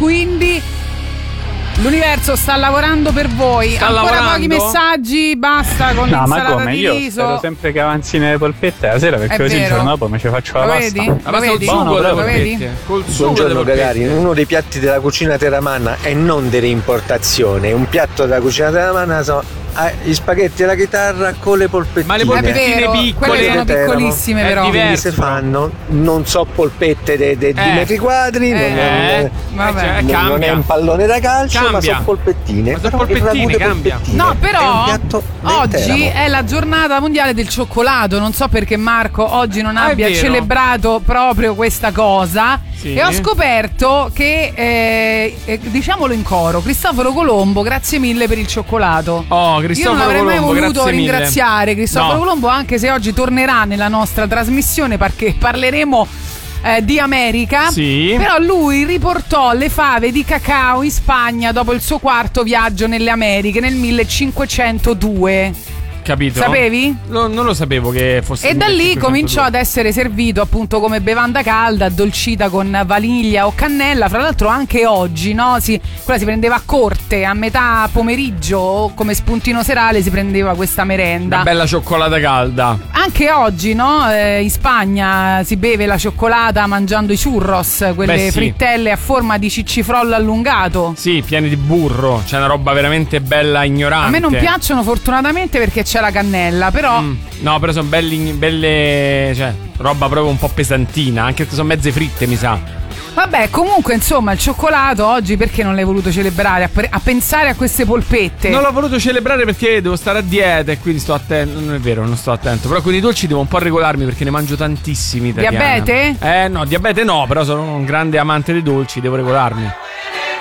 quindi l'universo sta lavorando per voi. Ancora pochi messaggi, basta con l'insalata di riso. Io spero sempre che avanzino le polpette la sera, perché così il giorno dopo mi ci faccio la pasta. Lo vedi? Col buongiorno Gagarin, uno dei piatti della cucina teramana e non dell'importazione. Un piatto della cucina teramana sono gli spaghetti e la chitarra con le polpettine. Ma le polpettine piccole, quelle sono piccolissime, però quindi si fanno, non so, polpette di metri quadri, non è un pallone da calcio, ma sono polpettine. Ma sono polpettine, cambia. No, però oggi Teramo. è la giornata mondiale del cioccolato. Non so perché Marco oggi non abbia celebrato proprio questa cosa. Sì. E ho scoperto che, diciamolo in coro, Cristoforo Colombo, grazie mille per il cioccolato. Io non avrei mai voluto ringraziare Cristoforo Colombo, anche se oggi tornerà nella nostra trasmissione perché parleremo di America. Sì. Però lui riportò le fave di cacao in Spagna dopo il suo quarto viaggio nelle Americhe nel 1502. Capito? Sapevi? Non lo sapevo che fosse. E da lì cominciò ad essere servito appunto come bevanda calda, addolcita con vaniglia o cannella. Fra l'altro anche oggi, no? Quella si prendeva a corte, a metà pomeriggio o come spuntino serale si prendeva questa merenda. Una bella cioccolata calda. Anche oggi, no? In Spagna si beve la cioccolata mangiando i churros, quelle frittelle a forma di ciccifrollo allungato. Sì, pieni di burro. C'è una roba veramente bella, ignorante. A me non piacciono fortunatamente perché c'è la cannella, però no, però sono belle, cioè roba proprio un po' pesantina, anche se sono mezze fritte, mi sa. Vabbè, comunque insomma il cioccolato oggi perché non l'hai voluto celebrare? A pensare a queste polpette. Non l'ho voluto celebrare perché devo stare a dieta e quindi sto attento. Non è vero, non sto attento. Però con i dolci devo un po' regolarmi perché ne mangio tantissimi. Diabete? No, diabete no, però sono un grande amante dei dolci, devo regolarmi.